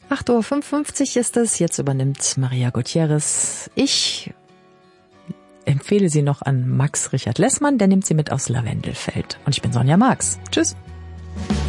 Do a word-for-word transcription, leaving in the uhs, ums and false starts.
acht Uhr fünfundfünfzig ist es, jetzt übernimmt Maria Gutierrez. Ich empfehle sie noch an Max Richard Lessmann, der nimmt sie mit aus Lavendelfeld. Und ich bin Sonja Marx. Tschüss.